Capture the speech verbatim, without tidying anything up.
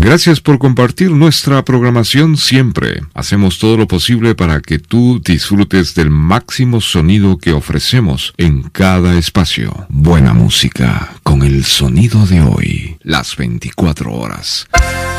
Gracias por compartir nuestra programación siempre. Hacemos todo lo posible para que tú disfrutes del máximo sonido que ofrecemos en cada espacio. Buena música con el sonido de hoy, las veinticuatro horas.